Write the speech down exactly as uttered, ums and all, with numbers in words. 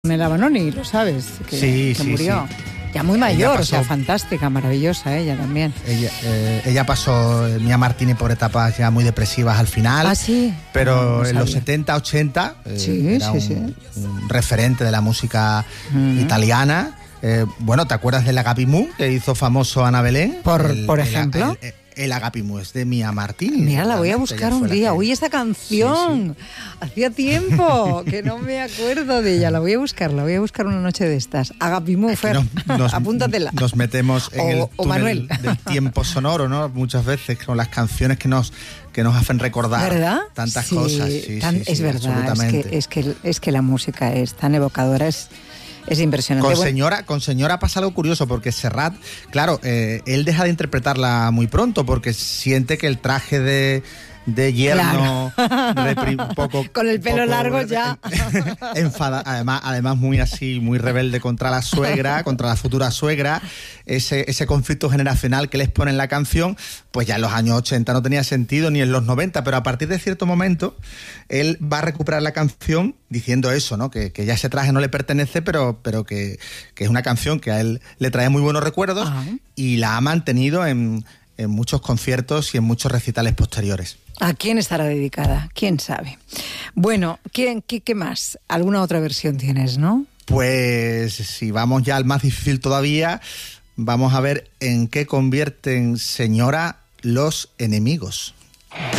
Nela Banoni, lo sabes, que, sí, que sí, murió. Sí. Ya muy mayor, pasó, o sea, fantástica, maravillosa ella también. Ella, eh, ella pasó, eh, Mía Martínez, por etapas ya muy depresivas al final. Ah, sí. Pero no, no en los sabía. setenta, ochenta eh, Sí, era sí, un, sí. un referente de la música Mm. italiana. Eh, bueno, ¿te acuerdas del Agapimú que hizo famoso Ana Belén? Por, el, por el, ejemplo. El, el, el Agapimú es de Mía Martínez. Mira, la voy a buscar un día. Que... Uy, esta canción. Sí, sí. Hacía tiempo que no me acuerdo de ella. La voy a buscar, la voy a buscar una noche de estas. Agapimú, Fer, no, nos, apúntatela. Nos metemos en o, el túnel del tiempo sonoro, ¿no? Muchas veces con las canciones que nos que nos hacen recordar ¿verdad? tantas sí, cosas. Sí, tan, sí, es sí, verdad, es que, es, que, es que la música es tan evocadora, es... Es impresionante. Con señora, con señora pasa algo curioso, porque Serrat, claro, eh, él deja de interpretarla muy pronto, porque siente que el traje de, de yerno, claro. un poco, con el pelo poco, largo ya. enfada, además, además muy así, muy rebelde contra la suegra, contra la futura suegra, ese, ese conflicto generacional que les pone en la canción, pues ya en los años ochenta no tenía sentido, ni en los noventa, pero a partir de cierto momento, él va a recuperar la canción diciendo eso, ¿no? Que, que ya ese traje no le pertenece, pero, pero que, que es una canción que a él le trae muy buenos recuerdos. Ajá. Y la ha mantenido en, en muchos conciertos y en muchos recitales posteriores. ¿A quién estará dedicada? ¿Quién sabe? Bueno, ¿qué, qué, qué más? ¿Alguna otra versión tienes, no? Pues si vamos ya al más difícil todavía, vamos a ver en qué convierten Señora los enemigos.